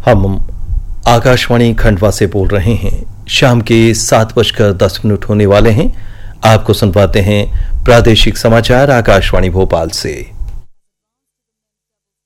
हम आकाशवाणी खंडवा से बोल रहे हैं। शाम के 7:10 होने वाले हैं। आपको सुनवाते हैं प्रादेशिक समाचार आकाशवाणी भोपाल से।